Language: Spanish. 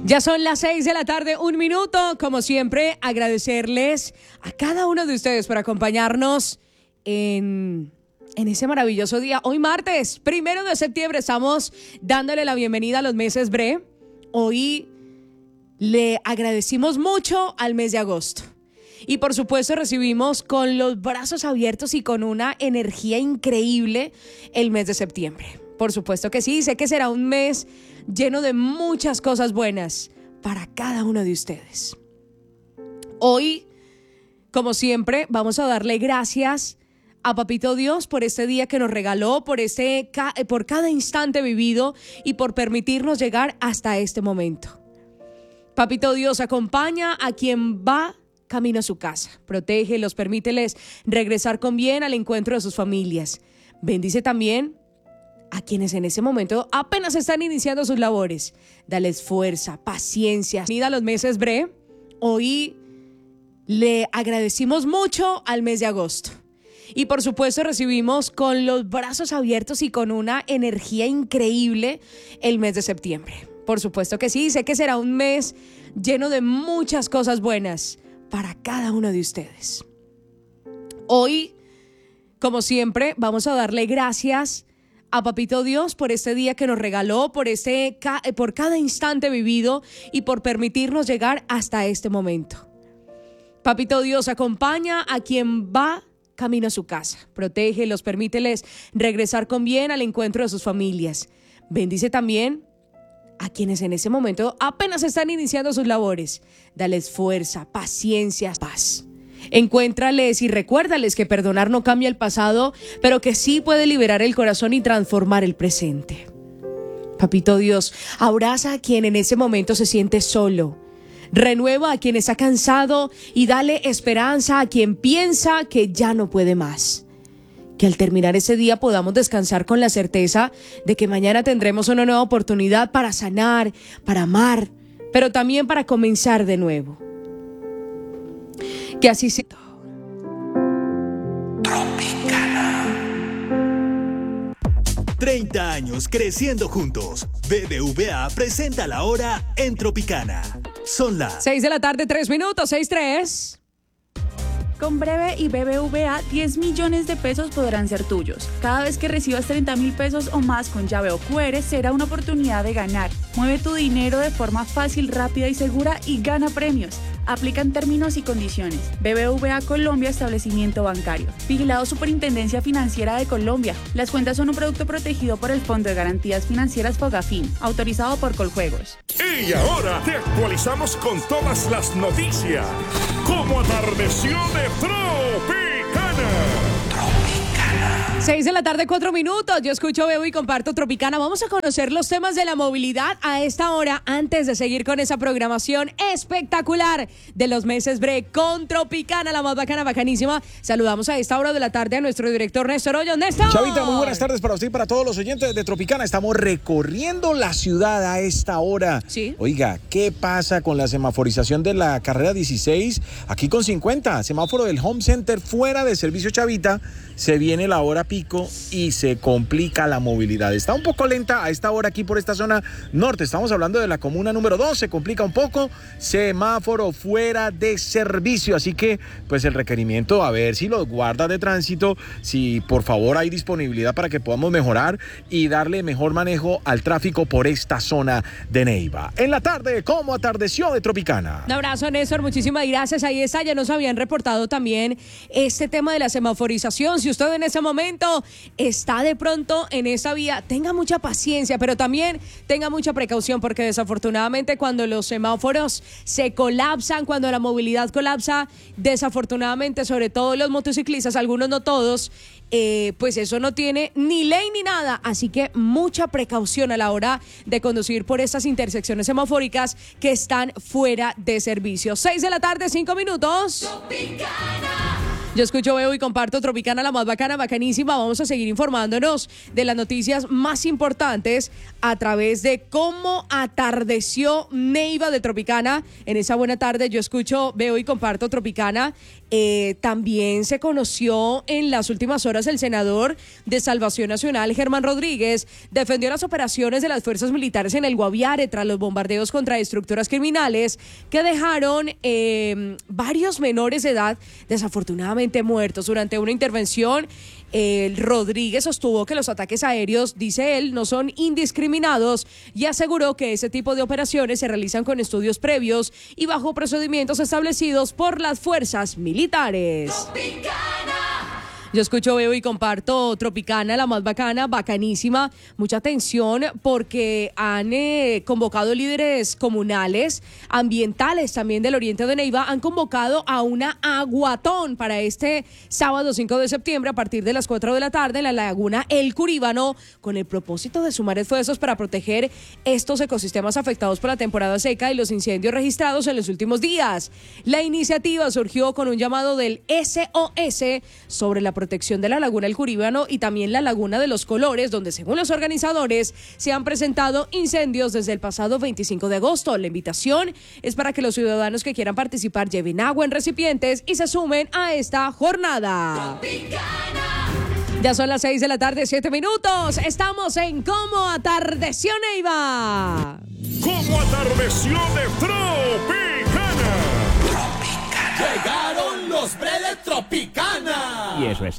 Ya son las 6 de la tarde, 1 minuto. Como siempre, agradecerles a cada uno de ustedes por acompañarnos en ese maravilloso día. Hoy martes, 1 de septiembre, estamos dándole la bienvenida a los meses BRE. Hoy le agradecimos mucho al mes de agosto. Y por supuesto recibimos con los brazos abiertos y con una energía increíble el mes de septiembre. Por supuesto que sí, sé que será un mes lleno de muchas cosas buenas para cada uno de ustedes. Hoy, como siempre, vamos a darle gracias a Papito Dios por este día que nos regaló, por cada instante vivido y por permitirnos llegar hasta este momento. Papito Dios acompaña a quien va camino a su casa, protégelos, permíteles regresar con bien al encuentro de sus familias. Bendice también a quienes en ese momento apenas están iniciando sus labores. Dales fuerza, paciencia. Bienvenida a los meses BRE. Hoy le agradecimos mucho al mes de agosto. Y por supuesto recibimos con los brazos abiertos y con una energía increíble el mes de septiembre. Por supuesto que sí, sé que será un mes lleno de muchas cosas buenas para cada uno de ustedes. Hoy, como siempre, vamos a darle gracias a Papito Dios por este día que nos regaló, por cada instante vivido y por permitirnos llegar hasta este momento. Papito Dios acompaña a quien va camino a su casa, protégelos, permíteles regresar con bien al encuentro de sus familias. Bendice también a quienes en ese momento apenas están iniciando sus labores. Dales fuerza, paciencia, paz. Encuéntrales y recuérdales que perdonar no cambia el pasado, pero que sí puede liberar el corazón y transformar el presente. Papito Dios, abraza a quien en ese momento se siente solo. Renueva a quien está cansado y dale esperanza a quien piensa que ya no puede más. Que al terminar ese día podamos descansar con la certeza de que mañana tendremos una nueva oportunidad para sanar, para amar, pero también para comenzar de nuevo. Que así sea. Tropicana. 30 años creciendo juntos. BBVA presenta la hora en Tropicana. Son las 6 de la tarde, 3 minutos, 6:03. Con Breve y BBVA, 10 millones de pesos podrán ser tuyos. Cada vez que recibas 30.000 pesos o más con llave o QR, será una oportunidad de ganar. Mueve tu dinero de forma fácil, rápida y segura y gana premios. Aplican términos y condiciones. BBVA Colombia, establecimiento bancario. Vigilado Superintendencia Financiera de Colombia. Las cuentas son un producto protegido por el Fondo de Garantías Financieras Fogafín, autorizado por Coljuegos. Y ahora te actualizamos con todas las noticias. ¿Cómo atardeció de Tropicana? 6 de la tarde, 4 minutos. Yo escucho, veo y comparto Tropicana. Vamos a conocer los temas de la movilidad a esta hora antes de seguir con esa programación espectacular de los meses BRE con Tropicana, la más bacana, bacanísima. Saludamos a esta hora de la tarde a nuestro director Néstor Hoyos. ¡Néstor! Chavita, muy buenas tardes para usted y para todos los oyentes de Tropicana. Estamos recorriendo la ciudad a esta hora. Sí. Oiga, ¿qué pasa con la semaforización de la carrera 16? Aquí con 50, semáforo del Home Center fuera de servicio, Chavita. Se viene la hora pico y se complica la movilidad. Está un poco lenta a esta hora aquí por esta zona norte. Estamos hablando de la comuna número 2. Se complica un poco. Semáforo fuera de servicio. Así que, pues el requerimiento, a ver si los guardas de tránsito, si por favor hay disponibilidad para que podamos mejorar y darle mejor manejo al tráfico por esta zona de Neiva. En la tarde, ¿cómo atardeció de Tropicana? Un abrazo, Néstor. Muchísimas gracias. Ahí está. Ya nos habían reportado también este tema de la semaforización. Si usted en ese momento está de pronto en esa vía, tenga mucha paciencia, pero también tenga mucha precaución, porque desafortunadamente cuando los semáforos se colapsan, cuando la movilidad colapsa, desafortunadamente, sobre todo los motociclistas, algunos no todos, pues eso no tiene ni ley ni nada. Así que mucha precaución a la hora de conducir por estas intersecciones semafóricas que están fuera de servicio. 6 de la tarde, 5 minutos. Tropicana. Yo escucho, veo y comparto Tropicana, la más bacana, bacanísima. Vamos a seguir informándonos de las noticias más importantes a través de cómo atardeció Neiva de Tropicana. En esa buena tarde yo escucho, veo y comparto Tropicana. También se conoció en las últimas horas el senador de Salvación Nacional, Germán Rodríguez, defendió las operaciones de las fuerzas militares en el Guaviare tras los bombardeos contra estructuras criminales que dejaron varios menores de edad desafortunadamente muertos. Durante una intervención, Rodríguez sostuvo que los ataques aéreos, dice él, no son indiscriminados y aseguró que ese tipo de operaciones se realizan con estudios previos y bajo procedimientos establecidos por las fuerzas militares. Yo escucho, veo y comparto Tropicana, la más bacana, bacanísima. Mucha atención porque han convocado líderes comunales, ambientales también del oriente de Neiva, han convocado a una aguatón para este sábado 5 de septiembre a partir de las 4 de la tarde en la laguna El Curíbano, con el propósito de sumar esfuerzos para proteger estos ecosistemas afectados por la temporada seca y los incendios registrados en los últimos días. La iniciativa surgió con un llamado del SOS sobre la protección de la laguna El Curíbano y también la laguna de los Colores, donde según los organizadores se han presentado incendios desde el pasado 25 de agosto. La invitación es para que los ciudadanos que quieran participar lleven agua en recipientes y se sumen a esta jornada. Ya son las 6 de la tarde, 7 minutos. Estamos en Cómo Atardeció Neiva. Cómo atardeció de Tropicana. Llegaron los bre de Tropicana. Y eso es